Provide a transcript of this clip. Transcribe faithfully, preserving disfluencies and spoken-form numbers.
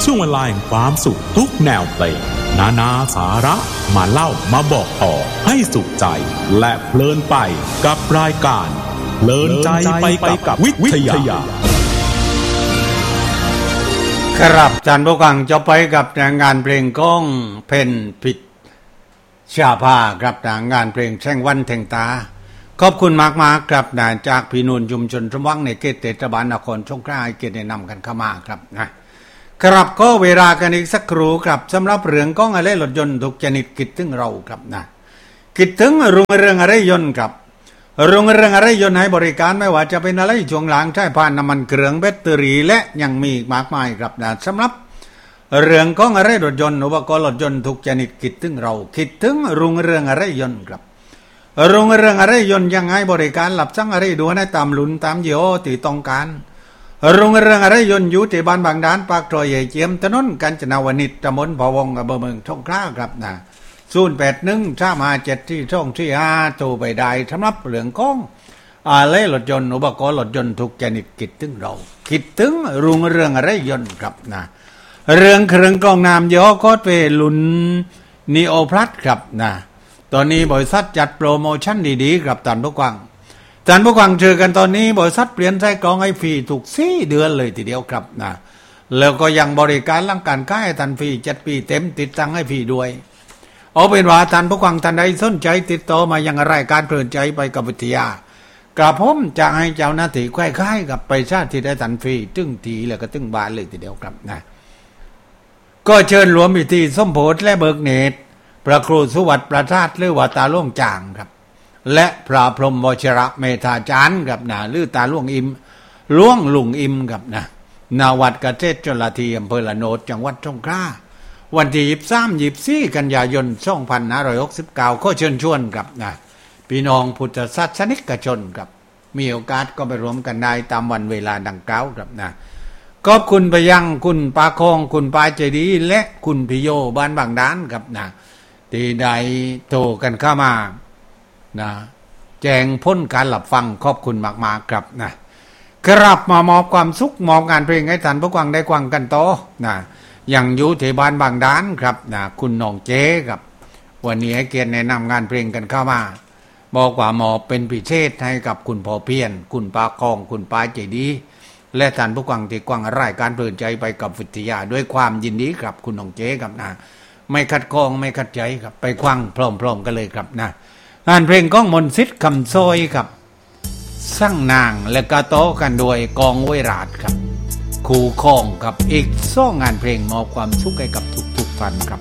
ช่วงเวลาแห่งความสุขทุกแนวเพลงนานาสาระมาเล่ามาบอกต่อให้สุขใจและเพลินไปกับรายการเพลินใจไปกับวิทยาครับท่านผู้ฟังจะไปกับงานเพลงก้องเพนพิษชาภาครับงานเพลงแช่งวันแห่งตาขอบคุณมากๆครับนะจากพี่นุ่นชุมชนสมหวังในเขตเทศบาลนครสงขลาให้เกียรติแนะนำกันเข้ามาครับนะครับก็เวลากันอีกสักครู่ครับสำหรับเรื่องก้องอะไรรถยนต์ทุกชนิดคิดถึงเราครับนะคิดถึงรุ่งเรืองอะไรยนต์ครับรุ่งเรืองอะไรยนต์ให้บริการไม่ว่าจะเป็นอะไรช่วงหลังใช้ผ่านน้ำมันเครื่องแบตเตอรี่และยังมีมากมายครับนะสำหรับเรื่องก้องอะไรรถยนต์อุปกรณ์รถยนต์ทุกชนิดคิดถึงเราคิดถึงรุ่งเรืองอะไรยนต์ครับรุ่งเรืองอะไรยนต์ยังให้บริการหลับสั่งอะไรดูให้ตามลุ้นตามยี่ห้อที่ต้องการรุ่งเรืองอะไรยนต์อยู่ที่บ้านบางดานปากซอยใหญ่เจียมถนนกาญจนาวนิชตำบลพะวงอำเภอเมืองสงขลาครับนะศูนย์แปดหนึ่งสามห้าเจ็ดที่ช่องที่ห้าโทรไปได้สำหรับเรื่องของอะไรรถยนต์อุปกรณ์รถยนต์ทุกชนิดคิดถึงเราคิดถึงรุ่งเรืองอะไรยนต์ครับนะเรื่องเครื่องกรองน้ำยี่ห้อโคตรเวลุนนีโอพลัสครับนะตอนนี้บริษัทจัดโปรโมชั่นดีๆครับท่านผู้ฟังท่านผู้ฟังเจอกันตอนนี้บริษัทเปลี่ยนไส้กรองให้ฟรีถูกสี่เดือนเลยทีเดียวครับนะแล้วก็ยังบริการหลังการค่ายทันฟรีเจ็ดปีเต็มติดตั้งให้ฟรีด้วยเอาเป็นว่าท่านผู้ฟังท่านใดสนใจติดต่อมายังรายการเพลินใจไปกับวิทยากระผมจะให้เจ้าหน้าที่ค่ายๆกับไปชาติที่ได้ทันฟรีตึ้งทีแล้วก็ตึ้งบานเลยทีเดียวครับนะก็เชิญรวมพิธีสมโภชและเบิกเนตรพระครูสุวัตประทาตหรือว่าตาล่วงจางครับและพระพรหมวชิระเมธาจารย์ครับนะหรือตาล่วงอิมล่วงลุงอิมครับนะนาวัดเกษตรชลทีอำเภอละโนดจังหวัดสงขลาวันที่ยี่สิบสาม ยี่สิบสี่กันยายนสองพันห้าร้อยหกสิบเก้าขอเชิญชวนครับนะพี่น้องพุทธศาสนิกชนครับมีโอกาสก็ไปรวมกันได้ตามวันเวลาดังกล่าวครับนะขอบคุณไปยังคุณปาคองคุณปาเจดีและคุณพิโยบ้านบางดานครับนะที่ได้โทรกันเข้ามานะแจ้งพ้นการหลับฟังขอบคุณมากๆครับนะครับมามอบความสุขมอบงานเพลงให้ท่านผู้ฟังได้ฟังกันต่อนะอย่างอยู่ที่บ้านบางดานครับนะคุณน้องเจ๊ครับวันนี้ให้เกียรติแนะนำงานเพลงกันเข้ามาบอกว่าหมอบเป็นพิเศษให้กับคุณพ่อเพียรคุณปาคองคุณปาเจดีและท่านผู้ฟังที่ฟังรายการเพลินใจไปกับวิทยาด้วยความยินดีครับคุณน้องเจ๊ครับนะไม่ขัดข้องไม่ขัดใจครับไปฟังพร้อมๆกันเลยครับนะงานเพลงก้องมนต์สิทธิ์คำซอยครับสร้างนางและกระโตกันโดยกองเวราชครับคู่คองกับอีกสองงานเพลงมอบความสุขให้กับทุกๆท่านครับ